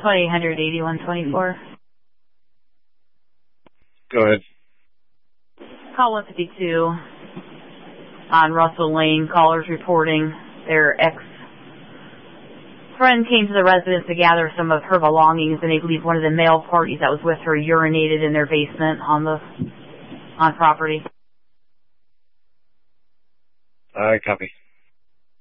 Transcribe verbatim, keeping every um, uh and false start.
twenty-eight hundred eighty-one twenty-four. Go ahead. Call one fifty-two on Russell Lane. Callers reporting their ex-friend came to the residence to gather some of her belongings, and they believe one of the male parties that was with her urinated in their basement on the on property. All right, copy.